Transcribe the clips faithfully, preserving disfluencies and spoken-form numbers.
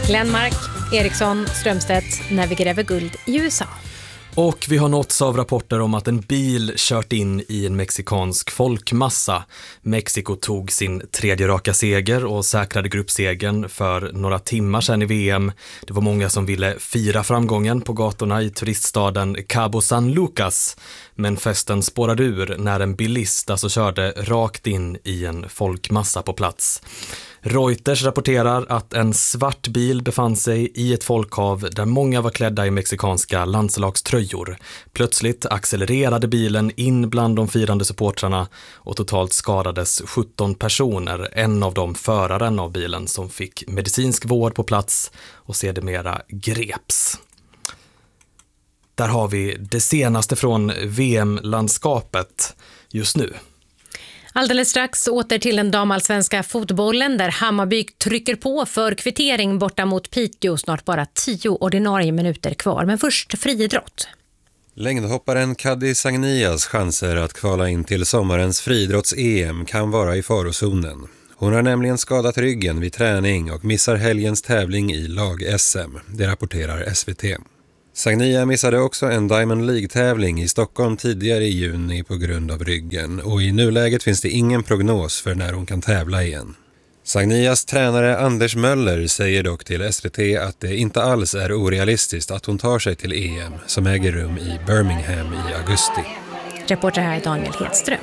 Glenmark, Eriksson, Strömstedt när vi gräver guld i U S A. Och vi har nåtts av rapporter om att en bil kört in i en mexikansk folkmassa. Mexiko tog sin tredje raka seger och säkrade gruppsegern för några timmar sedan i V M. Det var många som ville fira framgången på gatorna i turiststaden Cabo San Lucas. Men festen spårade ur när en bilist alltså körde rakt in i en folkmassa på plats. Reuters rapporterar att en svart bil befann sig i ett folkhav där många var klädda i mexikanska landslagströjor. Plötsligt accelererade bilen in bland de firande supportrarna och totalt skadades sjutton personer, en av dem föraren av bilen som fick medicinsk vård på plats och sedermera greps. Där har vi det senaste från V M-landskapet just nu. Alldeles strax åter till den damallsvenska fotbollen där Hammarby trycker på för kvittering borta mot Piteå. Snart bara tio ordinarie minuter kvar. Men först friidrott. Längdhopparen Kaddi Sagnias chanser att kvala in till sommarens friidrotts-E M kan vara i farozonen. Hon har nämligen skadat ryggen vid träning och missar helgens tävling i lag-S M. Det rapporterar S V T. Sagnia missade också en Diamond League-tävling i Stockholm tidigare i juni på grund av ryggen och i nuläget finns det ingen prognos för när hon kan tävla igen. Sagnias tränare Anders Möller säger dock till S V T att det inte alls är orealistiskt att hon tar sig till E M som äger rum i Birmingham i augusti. Reporter här är Daniel Hedström.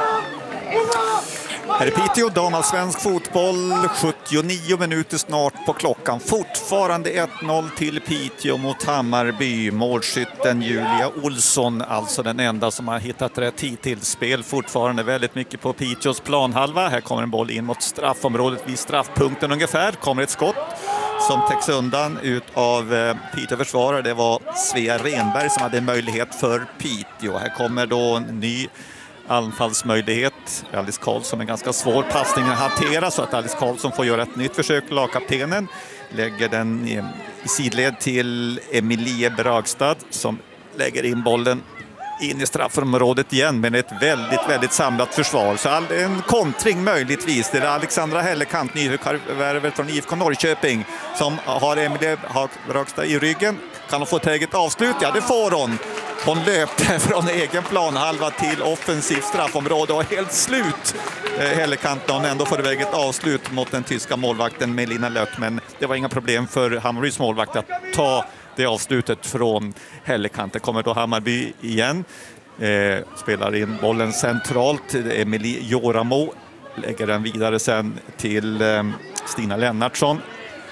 Här är Piteå, damallsvensk fotboll, sjuttionio minuter snart på klockan. Fortfarande ett noll till Piteå mot Hammarby. Målskytten Julia Olsson, alltså den enda som har hittat rätt hittills. Spel fortfarande väldigt mycket på Piteås planhalva. Här kommer en boll in mot straffområdet vid straffpunkten ungefär. Kommer ett skott som täcks undan ut av eh, Piteå-försvarare. Det var Svea Renberg som hade möjlighet för Piteå. Här kommer då en ny anfallsmöjlighet. Alice Karlsson, en ganska svår passning att hantera så att Alice Karlsson får göra ett nytt försök. Lagkaptenen lägger den i, i sidled till Emilie Bragstad som lägger in bollen in i straffområdet igen med ett väldigt, väldigt samlat försvar. Så all, en kontring möjligtvis. Det är Alexandra Hellekant, nyförvärvet från I F K Norrköping, som har Emilie Bragstad i ryggen. Kan hon få ett eget avslut? Ja, det får hon. Hon löpte från egen planhalva till offensivt straffområde och helt slut. Hellekant hon ändå får iväg ett avslut mot den tyska målvakten Melina Lött. Men det var inga problem för Hammarbys målvakt att ta det avslutet från Hellekant. Det kommer då Hammarby igen. Eh, spelar in bollen centralt. Emilie Joramo lägger den vidare sen till eh, Stina Lennartsson.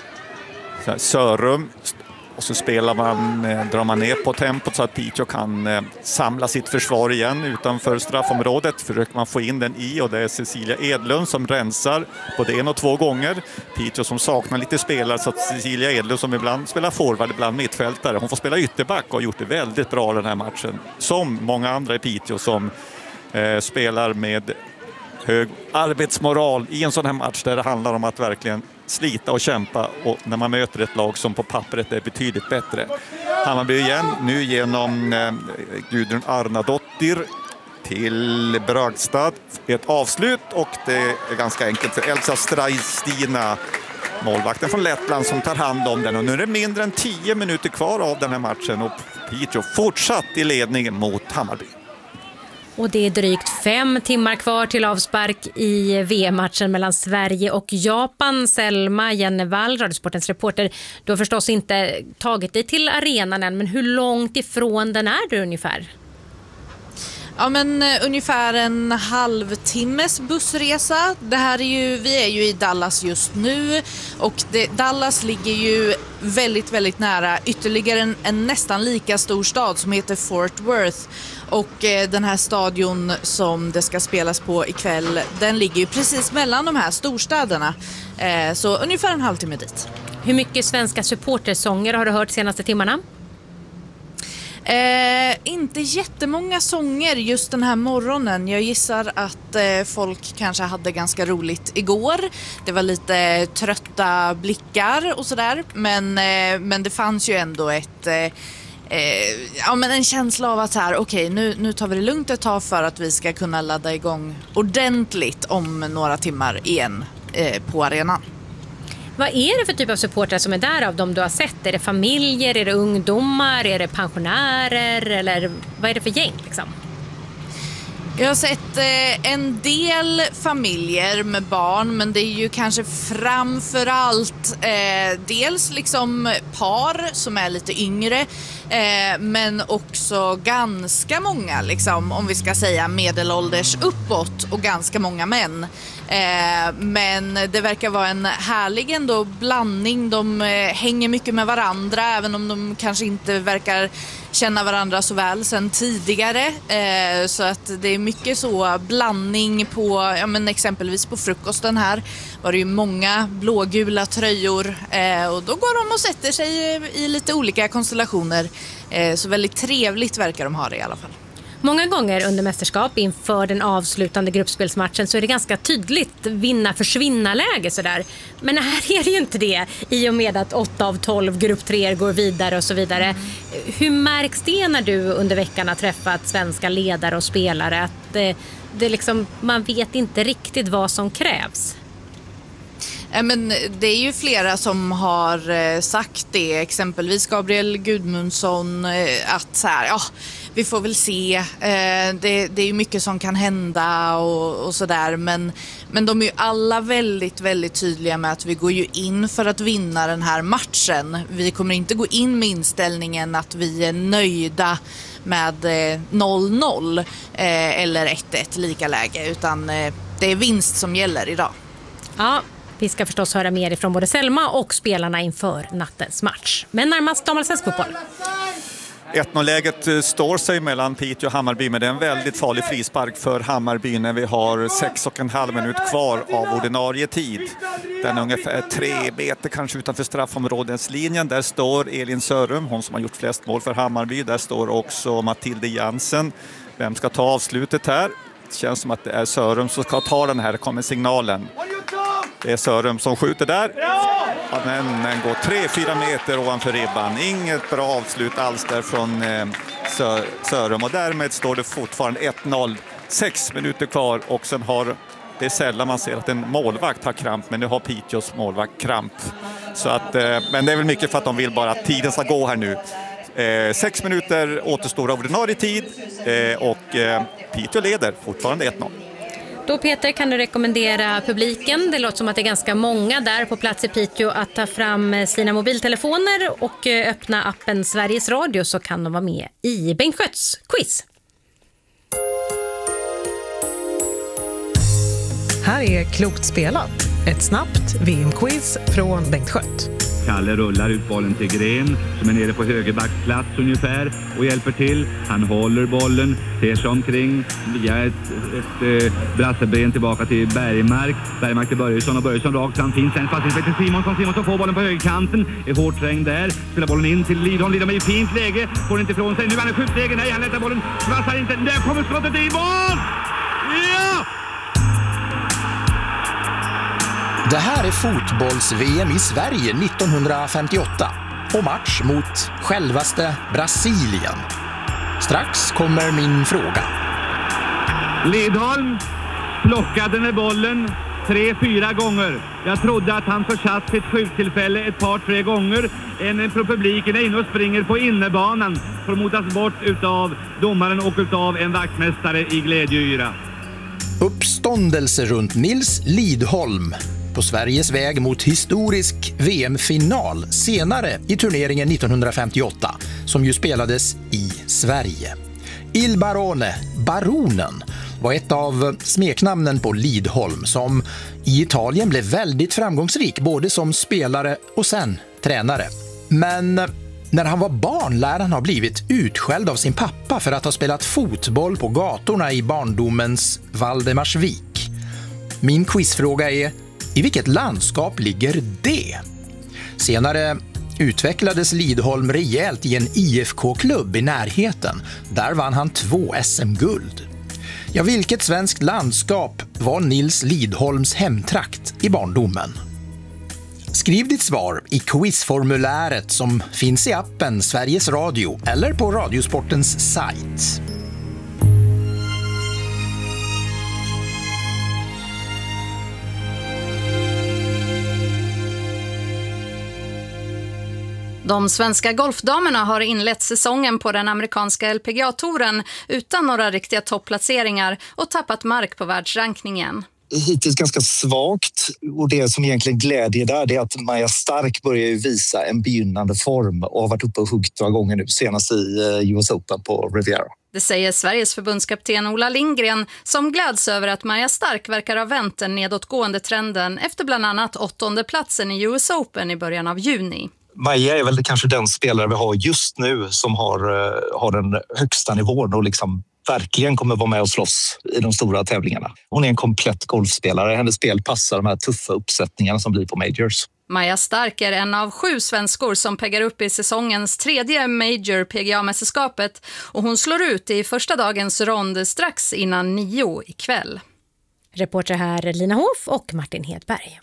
Sörum. Och så spelar man, eh, drar man ner på tempot så att Piteå kan eh, samla sitt försvar igen utanför straffområdet. Försöker man få in den i och det är Cecilia Edlund som rensar både en och två gånger. Piteå som saknar lite spelare så att Cecilia Edlund som ibland spelar forward, ibland mittfältare. Hon får spela ytterback och har gjort det väldigt bra den här matchen. Som många andra i Piteå som eh, spelar med hög arbetsmoral i en sån här match där det handlar om att verkligen slita och kämpa och när man möter ett lag som på pappret är betydligt bättre. Hammarby igen, nu genom eh, Gudrun Arnadottir till Bragstad. Ett avslut och det är ganska enkelt för Elsa Strajstina, målvakten från Lettland, som tar hand om den. Och nu är det mindre än tio minuter kvar av den här matchen och Piteå fortsatt i ledningen mot Hammarby. Och det är drygt fem timmar kvar till avspark i V M-matchen mellan Sverige och Japan. Selma Jennevall, Radiosportens reporter, du har förstås inte tagit dig till arenan än, men hur långt ifrån den är du ungefär? Ja, men uh, ungefär en halvtimmes bussresa. Det här är ju, vi är ju i Dallas just nu och det, Dallas ligger ju väldigt, väldigt nära ytterligare en, en nästan lika stor stad som heter Fort Worth. Och eh, den här stadion som det ska spelas på ikväll, den ligger ju precis mellan de här storstäderna. Eh, så ungefär en halvtimme dit. Hur mycket svenska supportersånger har du hört senaste timmarna? Eh, inte jättemånga sånger just den här morgonen. Jag gissar att eh, folk kanske hade ganska roligt igår. Det var lite trötta blickar och sådär. Men, eh, men det fanns ju ändå ett... Eh, Eh, ja, men en känsla av att så här, okej, nu, nu tar vi det lugnt ett tag för att vi ska kunna ladda igång ordentligt om några timmar igen eh, på arenan. Vad är det för typ av supportrar som är där av dem du har sett? Är det familjer, är det ungdomar, är det pensionärer eller vad är det för gäng liksom? Jag har sett eh, en del familjer med barn, men det är ju kanske framförallt eh, dels liksom par som är lite yngre, eh, men också ganska många, liksom, om vi ska säga medelålders uppåt och ganska många män. Eh, men det verkar vara en härlig ändå blandning. De eh, hänger mycket med varandra, även om de kanske inte verkar känna varandra så väl sedan tidigare. Eh, så att det är mycket så blandning på, ja, men exempelvis på frukosten här var det ju många blågula tröjor. Eh, och då går de och sätter sig i, i lite olika konstellationer. Eh, så väldigt trevligt verkar de ha det i alla fall. Många gånger under mästerskap inför den avslutande gruppspelsmatchen så är det ganska tydligt vinna-försvinna-läge sådär. Men här är det ju inte det i och med att åtta av tolv grupp tre går vidare och så vidare. Mm. Hur märks det när du under veckan har träffat svenska ledare och spelare att det, det liksom, man vet inte riktigt vad som krävs? Men det är ju flera som har sagt det, exempelvis Gabriel Gudmundsson, att så här, ja, vi får väl se, det, det är ju mycket som kan hända och, och sådär, men, men de är ju alla väldigt, väldigt tydliga med att vi går ju in för att vinna den här matchen. Vi kommer inte gå in med inställningen att vi är nöjda med noll noll eller ett ett lika läge, utan det är vinst som gäller idag. Ja. Vi ska förstås höra mer ifrån både Selma och spelarna inför nattens match. Men närmast damallsvensk fotboll. ett noll-läget står sig mellan Piteå och Hammarby, men det är en väldigt farlig frispark för Hammarby när vi har sex och en halv minut kvar av ordinarie tid. Den är ungefär tre meter kanske utanför straffområdeslinjen. Där står Elin Sörum, hon som har gjort flest mål för Hammarby. Där står också Matilde Jansen. Vem ska ta avslutet här? Det känns som att det är Sörum som ska ta den här, kommer signalen. Det är Sörum som skjuter där. Ja, men den går tre fyra meter ovanför ribban. Inget bra avslut alls där från eh, Sör, Sörum. Och därmed står det fortfarande ett noll. Sex minuter kvar och sen har det är sällan man ser att en målvakt har kramp. Men nu har Piteås målvakt kramp. Så att, eh, men det är väl mycket för att de vill bara att tiden ska gå här nu. Eh, sex minuter återstår av ordinarie tid. Eh, och eh, Piteå leder fortfarande ett noll. Då Peter, kan du rekommendera publiken, det låter som att det är ganska många där på plats i Piteå, att ta fram sina mobiltelefoner och öppna appen Sveriges Radio så kan de vara med i Bengt Skötts quiz. Här är Klokt spelat, ett snabbt V M-quiz från Bengt Skött. Kalle rullar ut bollen till Gren som är nere på högerbacksplats ungefär och hjälper till. Han håller bollen, ser sig omkring via ett, ett, ett brasseben tillbaka till Bergmark. Bergmark till Börjesson och Börjesson rakt fram. Finns en passning till Simonsson. Simonsson får bollen på högerkanten. Är hårt trängd där. Spelar bollen in till Lidholm. Lidholm är i fint läge. Får inte ifrån sig. Nu är han i skjutläge. Nej, han lättar bollen. Vassar inte. Där kommer skottet i mål! Ja! Det här är fotbolls-V M i Sverige nittonhundrafemtioåtta och match mot självaste Brasilien. Strax kommer min fråga. Lidholm plockade med bollen tre, fyra gånger. Jag trodde att han försatt sitt skjuttillfälle ett par, tre gånger. En från publiken är inne och springer på innebanan. Får motas bort utav domaren och utav en vaktmästare i glädjeyra. Uppståndelse runt Nils Lidholm på Sveriges väg mot historisk V M-final senare i turneringen nittonhundrafemtioåtta som ju spelades i Sverige. Il Barone, baronen, var ett av smeknamnen på Lidholm som i Italien blev väldigt framgångsrik både som spelare och sen tränare. Men när han var barn lär han ha blivit utskälld av sin pappa för att ha spelat fotboll på gatorna i barndomens Valdemarsvik. Min quizfråga är: i vilket landskap ligger det? Senare utvecklades Lidholm rejält i en I F K-klubb i närheten. Där vann han två S M-guld. Ja, vilket svenskt landskap var Nils Lidholms hemtrakt i barndomen? Skriv ditt svar i quizformuläret som finns i appen Sveriges Radio eller på Radiosportens sajt. De svenska golfdamerna har inlett säsongen på den amerikanska L P G A-touren utan några riktiga topplaceringar och tappat mark på världsrankningen. Hittills ganska svagt, och det som egentligen glädjer där det är att Maja Stark börjar ju visa en begynnande form och har varit uppe och huggt några gånger nu, senast i U S Open på Riviera. Det säger Sveriges förbundskapten Ola Lindgren som gläds över att Maja Stark verkar ha vänt den nedåtgående trenden efter bland annat åttonde platsen i U S Open i början av juni. Maja är väl kanske den spelare vi har just nu som har, har den högsta nivån och liksom verkligen kommer vara med och slåss i de stora tävlingarna. Hon är en komplett golfspelare. Hennes spel passar de här tuffa uppsättningarna som blir på majors. Maja Stark är en av sju svenskor som peggar upp i säsongens tredje Major P G A-mästerskapet och hon slår ut i första dagens rond strax innan nio ikväll. Reporter här Lina Hoff och Martin Hedberg.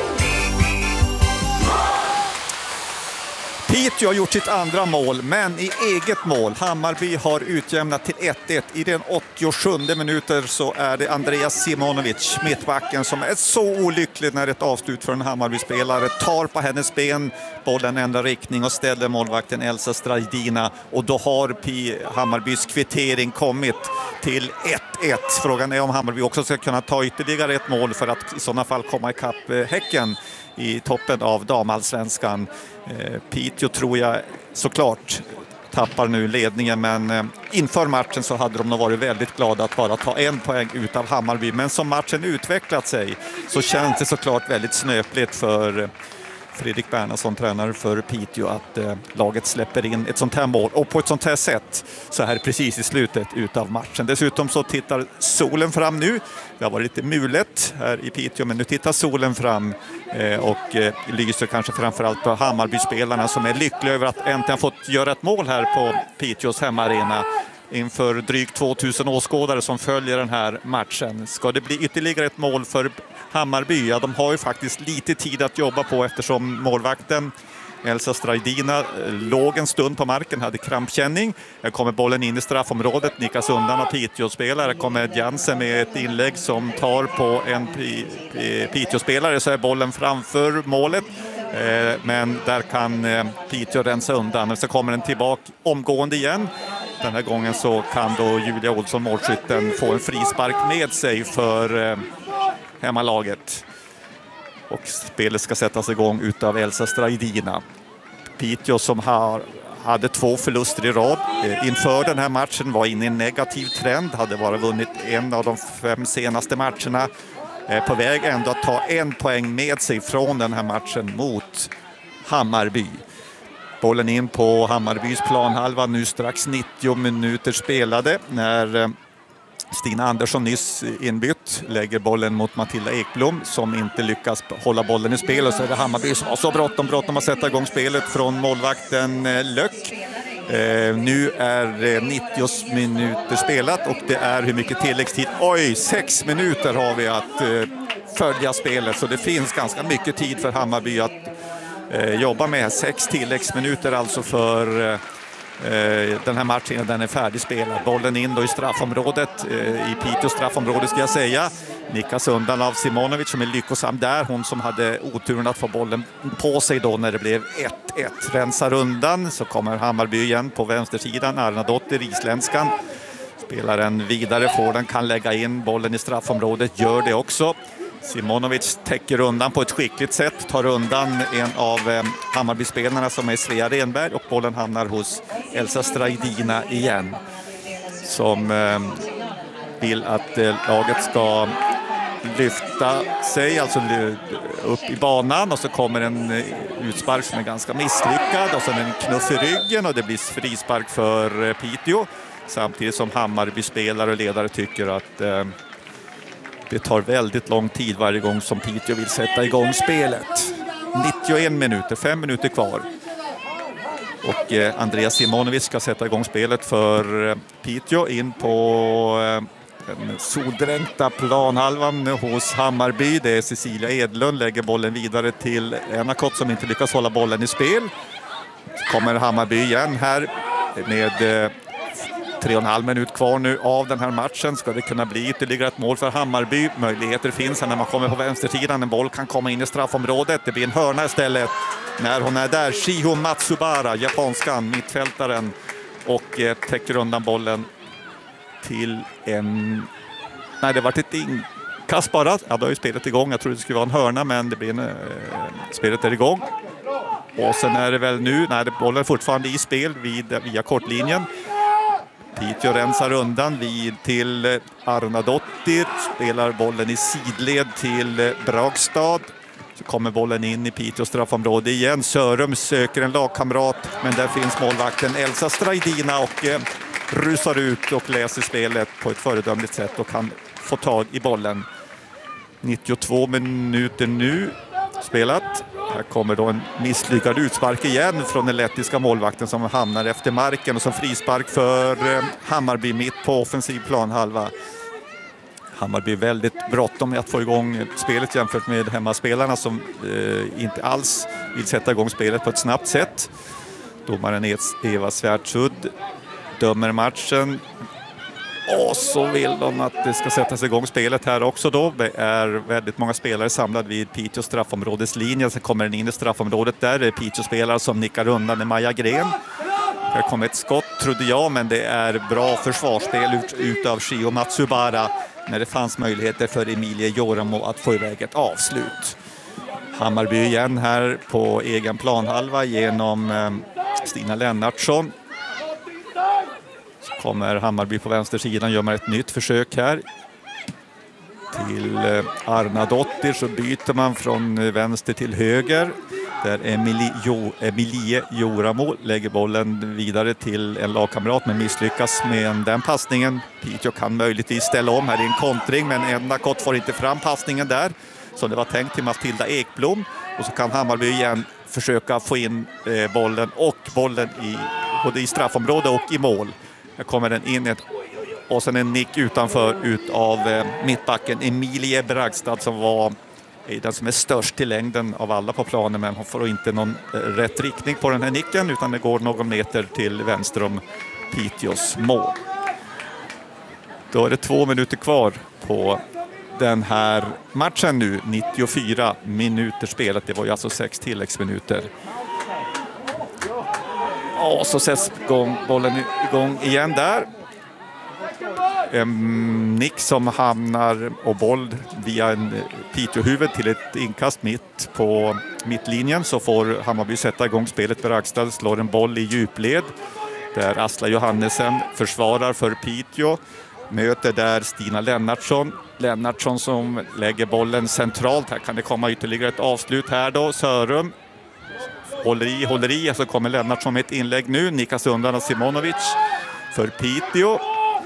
Piteå har gjort sitt andra mål, men i eget mål. Hammarby har utjämnat till ett ett. I den åttiosjunde minuter så är det Andreas Simonovic, mittbacken, som är så olycklig när ett avslut för en Hammarby-spelare tar på hennes ben. Bollen ändrar riktning och ställer målvakten Elsa Strajdina. Och då har P- Hammarbys kvittering kommit till ett ett. Frågan är om Hammarby också ska kunna ta ytterligare ett mål för att i sådana fall komma ikapp Häcken i toppen av damallsvenskan. Eh, Piteå tror jag såklart tappar nu ledningen, men eh, inför matchen så hade de nog varit väldigt glada att bara ta en poäng ut av Hammarby. Men som matchen utvecklat sig så känns det såklart väldigt snöpligt för eh, Fredrik Bernhardsson, tränare för Piteå, att eh, laget släpper in ett sånt här mål och på ett sånt här sätt så här precis i slutet utav matchen. Dessutom så tittar solen fram nu. Det har varit lite mulet här i Piteå, men nu tittar solen fram eh, och eh, lyser kanske framförallt på Hammarby-spelarna som är lyckliga över att äntligen fått göra ett mål här på Piteås hemmaarena inför drygt tvåtusen åskådare som följer den här matchen. Ska det bli ytterligare ett mål för Hammarby? Ja, de har ju faktiskt lite tid att jobba på eftersom målvakten Elsa Strajdina låg en stund på marken, hade krampkänning. Här kommer bollen in i straffområdet, nickas undan av Piteå-spelare. Kommer Jansen med ett inlägg som tar på en Piteå-spelare, så är bollen framför målet. Men där kan Piteå rensa undan. Och så kommer den tillbaka omgående igen. Den här gången så kan då Julia Olsson, målskytten, få en frispark med sig för hemmalaget. Och spelet ska sättas igång utav Elsa Strajdina. Piteå som har, hade två förluster i rad inför den här matchen, var inne i en negativ trend. Hade bara vunnit en av de fem senaste matcherna. På väg ändå att ta en poäng med sig från den här matchen mot Hammarby. Bollen in på Hammarbys planhalva, nu strax nittio minuter spelade när Stina Andersson, nyss inbytt, lägger bollen mot Matilda Ekblom som inte lyckas hålla bollen i spel, och så är det Hammarby som har så bråttom, bråttom att sätta igång spelet från målvakten Löck. Eh, nu är det nittio minuter spelat och det är hur mycket tilläggstid? Oj, sex minuter har vi att eh, följa spelet, så det finns ganska mycket tid för Hammarby att eh, jobba med. Sex tilläggsminuter alltså för eh, den här matchen, den är färdigspelad. Bollen in då i straffområdet, i Piteå straffområde ska jag säga. Nickas undan av Simonovic som är lyckosam där. Hon som hade oturen att få bollen på sig då när det blev ett ett. Rensar undan, så kommer Hammarby igen på vänstersidan. Arnadotter, isländskan. Spelaren vidare, får den, kan lägga in bollen i straffområdet, gör det också. Simonovic täcker undan på ett skickligt sätt, tar undan en av eh, Hammarby-spelarna som är Svea Renberg, och bollen hamnar hos Elsa Strajdina igen, som eh, vill att eh, laget ska lyfta sig, alltså upp i banan, och så kommer en eh, utspark som är ganska misslyckad och sen en knuff i ryggen och det blir frispark för eh, Piteå, samtidigt som Hammarby-spelare och ledare tycker att eh, det tar väldigt lång tid varje gång som Piteå vill sätta igång spelet. nittioen minuter, fem minuter kvar. Och eh, Andreas Simonovic ska sätta igång spelet för eh, Piteå in på eh, den soldränkta planhalvan hos Hammarby. Det är Cecilia Edlund, lägger bollen vidare till Enakott som inte lyckas hålla bollen i spel. Kommer Hammarby igen här med eh, Tre och en halv minut kvar nu av den här matchen. Ska det kunna bli ytterligare ett mål för Hammarby? Möjligheter finns när man kommer på vänstersidan. En boll kan komma in i straffområdet. Det blir en hörna istället när hon är där. Shiho Matsubara, japanskan, mittfältaren, och eh, täcker undan bollen till en... Nej, det var ett inkast bara. Ja, då är ju spelet igång. Jag trodde det skulle vara en hörna, men det blir en, eh, spelet är igång. Och sen är det väl nu, nej, bollen är fortfarande i spel vid, via kortlinjen. Piteå rensar undan vid till Arnadottir, spelar bollen i sidled till Bragstad. Så kommer bollen in i Piteå straffområde igen. Sörum söker en lagkamrat, men där finns målvakten Elsa Straidina och eh, rusar ut och läser spelet på ett föredömligt sätt och kan få tag i bollen. nittiotvå minuter nu spelat. Här kommer då en misslyckad utspark igen från den lettiska målvakten som hamnar efter marken, och som frispark för eh, Hammarby mitt på offensiv planhalva. Hammarby väldigt bråttom med att få igång spelet jämfört med hemmaspelarna som eh, inte alls vill sätta igång spelet på ett snabbt sätt. Domaren Eva Svärdsudd dömer matchen. Och så vill de att det ska sättas igång spelet här också då. Det är väldigt många spelare samlade vid Piteå straffområdeslinjen. Sen kommer den in i straffområdet där. Det är Piteå-spelare som nickar undan med Maja Gren. Här kommer ett skott, trodde jag, men det är bra försvarsspel ut, ut av Shiho Matsubara när det fanns möjligheter för Emilie Joramo att få iväg ett avslut. Hammarby igen här på egen planhalva genom eh, Stina Lennartsson. Så kommer Hammarby på vänstersidan, gör man ett nytt försök här. Till eh, Arnadottir så byter man från vänster till höger. Där Emilie, jo, Emilie Joramo lägger bollen vidare till en lagkamrat, men misslyckas med den passningen. Piteå kan möjligtvis ställa om här i en kontring, men Ennakott får inte fram passningen där som det var tänkt till Matilda Ekblom. Och så kan Hammarby igen försöka få in eh, bollen och bollen i, både i straffområde och i mål. Här kommer den in ett, och sen en nick utanför ut av eh, mittbacken Emilie Bragstad som var den som är störst till längden av alla på planen, men hon får inte någon rätt riktning på den här nicken, utan det går någon meter till vänster om Piteås mål. Då är det två minuter kvar på den här matchen nu. nittiofyra minuter spelat, det var ju alltså sex tilläggsminuter. Och så sätts bollen igång igen där. En nick som hamnar och boll via en Piteå-huvud till ett inkast mitt på mittlinjen, så får Hammarby sätta igång spelet. Bragstad slår en boll i djupled där Asla Johannesen försvarar för Piteå. Möter där Stina Lennartsson. Lennartsson som lägger bollen centralt. Här kan det komma ytterligare ett avslut här då. Sörum håller i, håller i. Så kommer Lennartsson med ett inlägg nu. Nickas undan av Simonovic för Piteå.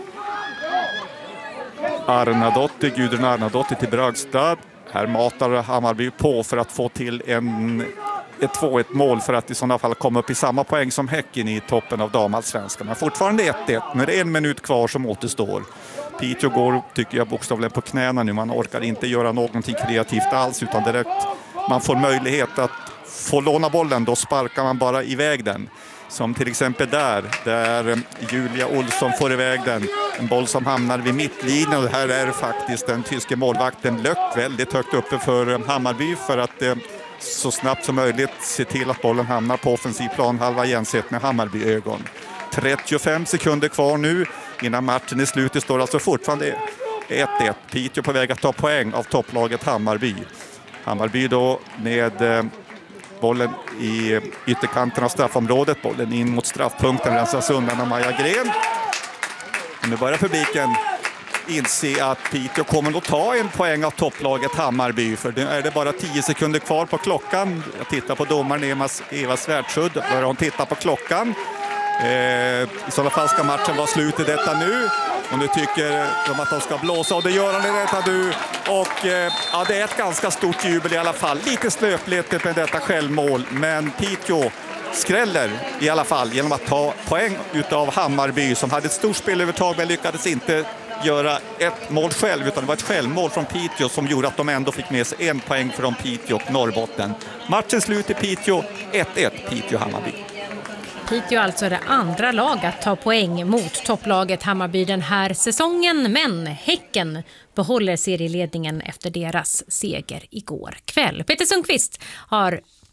Arnadottir, Gudrun Arnadottir till Bragstad. Här matar Hammarby på för att få till en, ett två ett mål för att i sådana fall komma upp i samma poäng som Häcken i toppen av damallsvenskan. Men fortfarande ett ett. Nu är det en minut kvar som återstår. Piteå går, tycker jag, bokstavligen på knäna nu. Man orkar inte göra någonting kreativt alls, utan direkt man får möjlighet att få låna bollen, då sparkar man bara iväg den. Som till exempel där, där Julia Olsson får iväg den. En boll som hamnar vid mittlinjen, och här är faktiskt den tyske målvakten Löck väldigt högt uppe för Hammarby för att eh, så snabbt som möjligt se till att bollen hamnar på offensiv plan halva jämsett med Hammarby-ögon. trettiofem sekunder kvar nu innan matchen är slut. Det står alltså fortfarande ett ett. Piteå på väg att ta poäng av topplaget Hammarby. Hammarby då med eh, bollen i ytterkanten av straffområdet. Bollen in mot straffpunkten, rensas undan av Maja Gren. Och nu börjar publiken inse att Piteå kommer att ta en poäng av topplaget Hammarby. För nu är det bara tio sekunder kvar på klockan. Jag tittar på domaren Eva Svärdsudd. Börjar hon titta på klockan. Eh, I sådana fall ska matchen vara slut i detta nu. Och nu tycker de att de ska blåsa, och det gör han i detta nu. Och eh, ja, det är ett ganska stort jubel i alla fall. Lite slöpligt med detta självmål, men Piteå skräller i alla fall genom att ta poäng utav Hammarby som hade ett stort spelövertag men lyckades inte göra ett mål själv, utan det var ett självmål från Piteå som gjorde att de ändå fick med sig en poäng från Piteå och Norrbotten. Matchen slut i Piteå, ett ett Piteå-Hammarby. Piteå alltså det andra lag att ta poäng mot topplaget Hammarby den här säsongen, men Häcken behåller serieledningen efter deras seger igår kväll. Peter Sundqvist har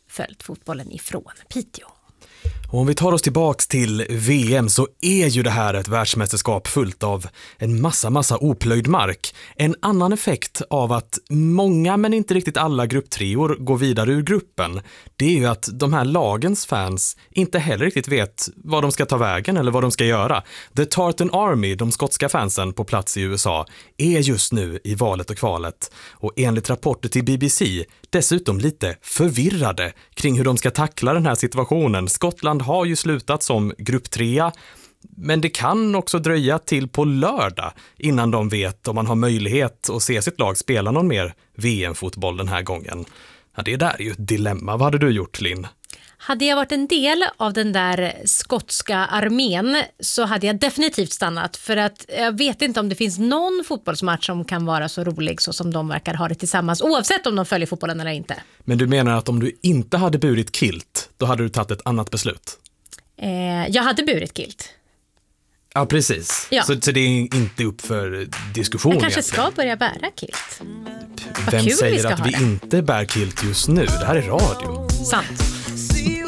följt fotbollen ifrån Piteå. Och om vi tar oss tillbaks till V M så är ju det här ett världsmästerskap fullt av en massa, massa oplöjd mark. En annan effekt av att många men inte riktigt alla grupptreor går vidare ur gruppen, det är ju att de här lagens fans inte heller riktigt vet vad de ska ta vägen eller vad de ska göra. The Tartan Army, de skotska fansen på plats i U S A, är just nu i valet och kvalet. Och enligt rapporter till B B C dessutom lite förvirrade kring hur de ska tackla den här situationen. Skottland har ju slutat som grupptrea, men det kan också dröja till på lördag innan de vet om man har möjlighet att se sitt lag spela någon mer V M-fotboll den här gången. Ja, det där är ju ett dilemma. Vad hade du gjort, Linn? Hade jag varit en del av den där skotska armén så hade jag definitivt stannat, för att jag vet inte om det finns någon fotbollsmatch som kan vara så rolig så som de verkar ha det tillsammans, oavsett om de följer fotbollen eller inte. Men du menar att om du inte hade burit kilt, då hade du tagit ett annat beslut? Eh, jag hade burit kilt. Ja, precis. Ja. Så, så det är inte upp för diskussion. Jag kanske egentligen. ska börja bära kilt. Vem kul vi säger ska att ha vi det. inte bär kilt just nu? Det här är radio. Sant.